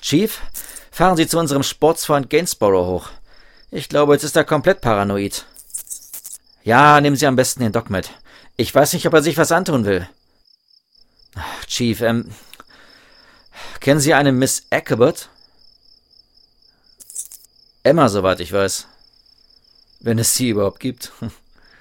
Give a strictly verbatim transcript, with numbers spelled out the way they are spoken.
Chief, fahren Sie zu unserem Sportsfreund Gainsborough hoch. Ich glaube, jetzt ist er komplett paranoid. Ja, nehmen Sie am besten den Doc mit. Ich weiß nicht, ob er sich was antun will. Chief, ähm... kennen Sie eine Miss Eckebert? Emma, soweit ich weiß. Wenn es sie überhaupt gibt.